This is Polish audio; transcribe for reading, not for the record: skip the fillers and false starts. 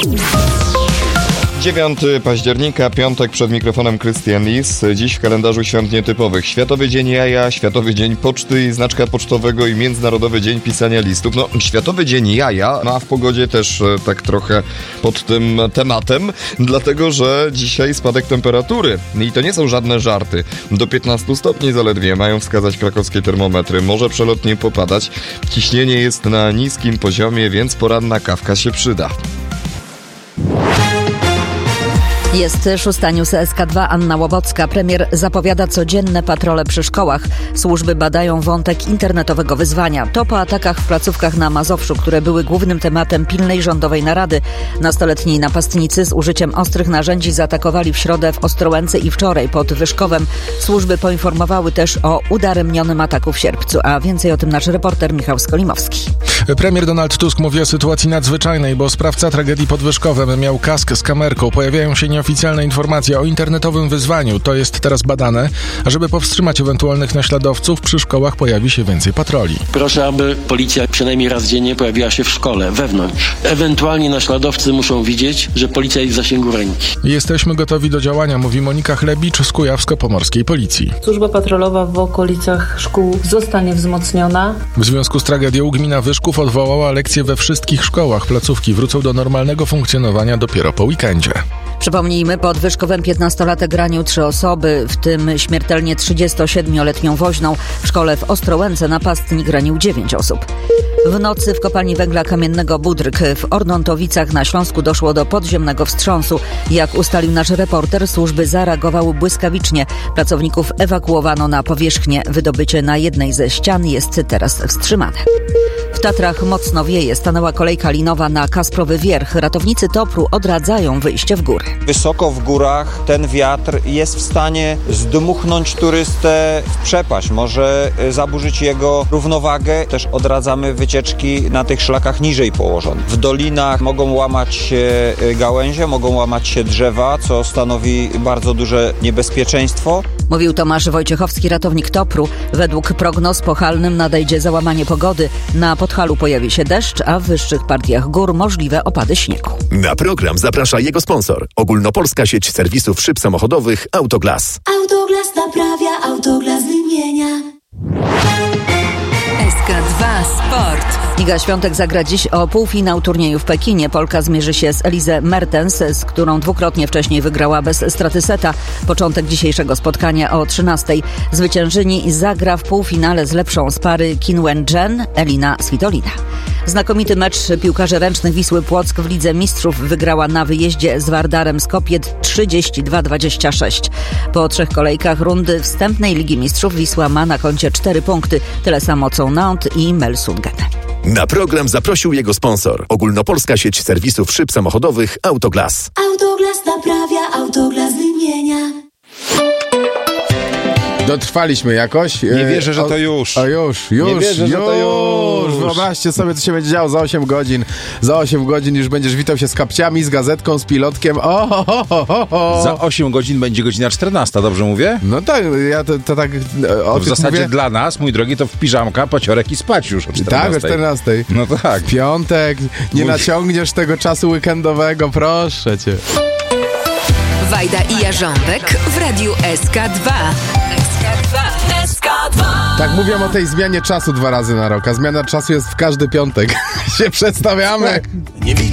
9 października, piątek, przed mikrofonem Krystian Lis. Dziś w kalendarzu świąt nietypowych. Światowy Dzień Jaja, Światowy Dzień Poczty i Znaczka Pocztowego i Międzynarodowy Dzień Pisania Listów. No, Światowy Dzień Jaja, a w pogodzie też tak trochę pod tym tematem, dlatego że dzisiaj spadek temperatury. I to nie są żadne żarty. Do 15 stopni zaledwie mają wskazać krakowskie termometry. Może przelotnie popadać. Ciśnienie jest na niskim poziomie, więc poranna kawka się przyda. Jest 6 news SK2, Anna Łowocka. Premier zapowiada codzienne patrole przy szkołach. Służby badają wątek internetowego wyzwania. To po atakach w placówkach na Mazowszu, które były głównym tematem pilnej rządowej narady. Nastoletni napastnicy z użyciem ostrych narzędzi zaatakowali w środę w Ostrołęce i wczoraj pod Wyszkowem. Służby poinformowały też o udaremnionym ataku w Sierpcu. A więcej o tym nasz reporter Michał Skolimowski. Premier Donald Tusk mówi o sytuacji nadzwyczajnej, bo sprawca tragedii pod Wyszkowem miał kask z kamerką. Pojawiają się nieoficjalne informacje o internetowym wyzwaniu. To jest teraz badane, a żeby powstrzymać ewentualnych naśladowców, przy szkołach pojawi się więcej patroli. Proszę, aby policja przynajmniej raz dziennie pojawiła się w szkole, wewnątrz. Ewentualnie naśladowcy muszą widzieć, że policja jest w zasięgu ręki. Jesteśmy gotowi do działania, mówi Monika Chlebicz z Kujawsko-Pomorskiej Policji. Służba patrolowa w okolicach szkół zostanie wzmocniona. W związku z tragedią gmina Wyszków odwołała lekcje we wszystkich szkołach. Placówki wrócą do normalnego funkcjonowania dopiero po weekendzie. Przypomnijmy, pod Wyszkowem 15-latek ranił 3 osoby, w tym śmiertelnie 37-letnią woźną. W szkole w Ostrołęce napastnik ranił 9 osób. W nocy w kopalni węgla kamiennego Budryk w Ornontowicach na Śląsku doszło do podziemnego wstrząsu. Jak ustalił nasz reporter, służby zareagowały błyskawicznie. Pracowników ewakuowano na powierzchnię. Wydobycie na jednej ze ścian jest teraz wstrzymane. W Tatrach mocno wieje. Stanęła kolejka linowa na Kasprowy Wierch. Ratownicy Topru odradzają wyjście w góry. Wysoko w górach ten wiatr jest w stanie zdmuchnąć turystę w przepaść. Może zaburzyć jego równowagę. Też odradzamy wycieczki na tych szlakach niżej położonych. W dolinach mogą łamać się gałęzie, mogą łamać się drzewa, co stanowi bardzo duże niebezpieczeństwo. Mówił Tomasz Wojciechowski, ratownik Topru. Według prognoz po Halnym nadejdzie załamanie pogody. Na Podhalu pojawi się deszcz, a w wyższych partiach gór możliwe opady śniegu. Na program zaprasza jego sponsor. Ogólnopolska sieć serwisów szyb samochodowych Autoglas. Autoglas naprawia, Autoglas wymienia. SK2 Sport. Iga Świątek zagra dziś o półfinał turnieju w Pekinie. Polka zmierzy się z Elise Mertens, z którą dwukrotnie wcześniej wygrała bez straty seta. Początek dzisiejszego spotkania o 13:00. Zwyciężyni zagra w półfinale z lepszą z pary Qin Wen-jen, Elina Svitolina. Znakomity mecz piłkarzy ręcznych Wisły Płock w Lidze Mistrzów wygrała na wyjeździe z Wardarem Skopje 32-26. Po 3 kolejkach rundy wstępnej Ligi Mistrzów Wisła ma na koncie 4 punkty. Tyle samo co Nantes i Melsungen. Na program zaprosił jego sponsor. Ogólnopolska sieć serwisów szyb samochodowych Autoglas. Autoglas naprawia, Autoglas wymienia. Dotrwaliśmy jakoś. Nie wierzę, że to już. Nie wierzę, że to już. Wyobraźcie sobie, co się będzie działo za 8 godzin. Za 8 godzin już będziesz witał się z kapciami, z gazetką, z pilotkiem. Za 8 godzin będzie godzina 14, dobrze mówię? No tak, ja to tak... W zasadzie mówię. dla nas, mój drogi, to w piżamka, paciorek i spać już o 14. Tak, o 14. No tak. Piątek, nie naciągniesz tego czasu weekendowego, proszę cię. Wajda i Jarząbek w Radiu SK2. SK2. Tak mówią o tej zmianie czasu 2 razy na rok, a zmiana czasu jest w każdy piątek. się przedstawiamy. Nie widzi.